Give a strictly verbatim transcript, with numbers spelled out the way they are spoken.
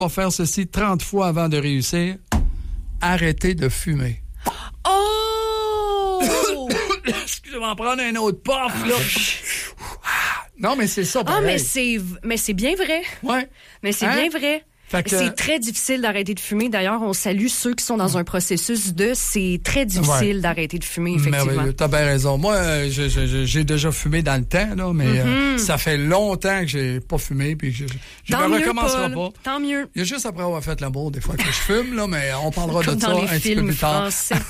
On va faire ceci trente fois avant de réussir. Arrêtez de fumer. Oh! Excusez-moi, en prendre un autre puff, là. Non, mais c'est ça, pareil. Ah, mais c'est, mais c'est bien vrai. Ouais. Mais c'est Hein? bien vrai. Fait que- C'est très difficile d'arrêter de fumer. D'ailleurs, on salue ceux qui sont dans un processus de... C'est très difficile Ouais. d'arrêter de fumer, effectivement. Merveilleux, t'as bien raison. Moi, euh, je- je- je- j'ai déjà fumé dans le temps, là, mais euh, ça fait longtemps que j'ai pas fumé, puis je, je Tant ne mieux, recommencerai Paul. pas. Tant mieux. Il y a juste après avoir fait l'amour, des fois, que je fume, là, mais on parlera Comme de dans ça les un petit peu films plus tard. français.